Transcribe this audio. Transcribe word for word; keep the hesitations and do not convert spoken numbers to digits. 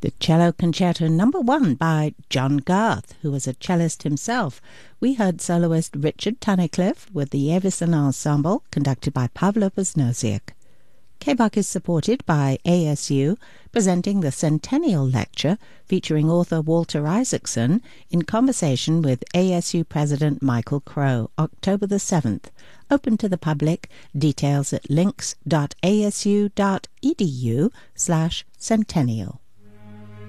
The Cello Concerto Number One by John Garth, who was a cellist himself. We heard soloist Richard Tunnicliffe with the Avison Ensemble, conducted by Pavlo Wozniak. K B U C is supported by A S U, presenting the Centennial Lecture, featuring author Walter Isaacson, in conversation with A S U President Michael Crow, October the seventh. Open to the public. Details at links.asu.edu slash centennial.